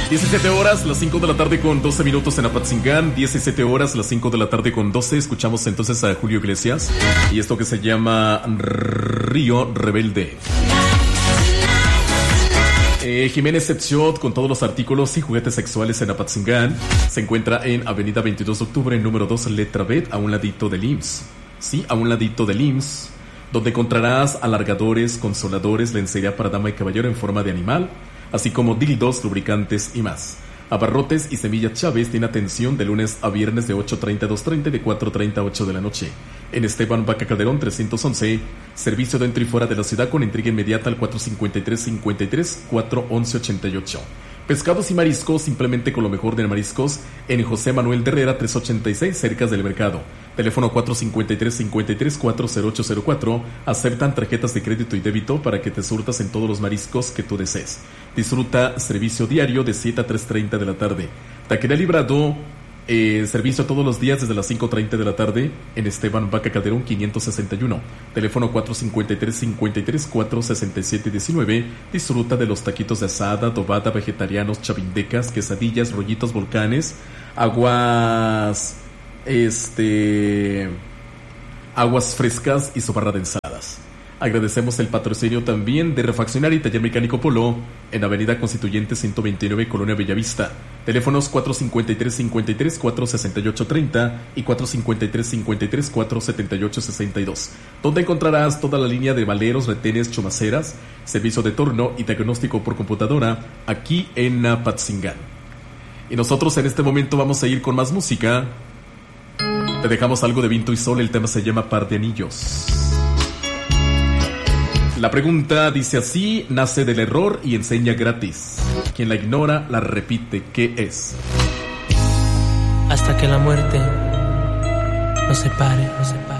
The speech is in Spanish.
17 horas, las 5 de la tarde con 12 minutos en Apatzingán. 17 horas, las 5 de la tarde con 12. Escuchamos entonces a Julio Iglesias y esto que se llama Río Rebelde. Jiménez Pet Shop, con todos los artículos y juguetes sexuales en Apatzingán, se encuentra en Avenida 22 de Octubre, número 2, letra B, a un ladito del IMSS. Sí, a un ladito del IMSS, donde encontrarás alargadores, consoladores, lencería para dama y caballero en forma de animal, así como dildos, lubricantes y más. Abarrotes y Semilla Chávez tiene atención de lunes a viernes de 8:30 a 2:30 y de 4:30 a 8 de la noche. En Esteban Vaca Calderón 311, servicio dentro y fuera de la ciudad con entrega inmediata al 453-53-411-88. Pescados y mariscos, simplemente con lo mejor de mariscos, en José Manuel de Herrera 386, cerca del mercado. Teléfono 453-53-40804. Aceptan tarjetas de crédito y débito para que te surtas en todos los mariscos que tú desees. Disfruta servicio diario de 7 a 3:30 de la tarde. Taquería Librado, servicio todos los días desde las 5:30 de la tarde en Esteban Vaca Calderón 561. Teléfono 453-53-467-19. Disfruta de los taquitos de asada, adobada, vegetarianos, chavindecas, quesadillas, rollitos, volcanes, aguas frescas y su barra de ensadas. Agradecemos el patrocinio también de Refaccionaria y Taller Mecánico Polo en Avenida Constituyente 129, Colonia Bellavista. Teléfonos 453-53-468-30 y 453-53-478-62, donde encontrarás toda la línea de valeros, retenes, chumaceras, servicio de torno y diagnóstico por computadora aquí en Apatzingán. Y nosotros en este momento vamos a ir con más música. Te dejamos algo de viento y sol, el tema se llama Par de Anillos. La pregunta dice así: nace del error y enseña gratis. Quien la ignora, la repite. ¿Qué es? Hasta que la muerte nos separe, nos separe.